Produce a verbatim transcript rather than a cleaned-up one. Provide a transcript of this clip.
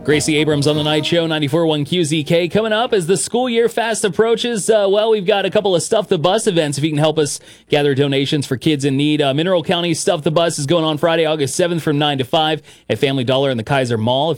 Gracie Abrams on the Night Show, ninety-four point one Q Z K. Coming up as the school year fast approaches, uh, well, we've got a couple of Stuff the Bus events if you can help us gather donations for kids in need. Uh, Mineral County Stuff the Bus is going on Friday, August seventh from nine to five at Family Dollar in the Kaiser Mall.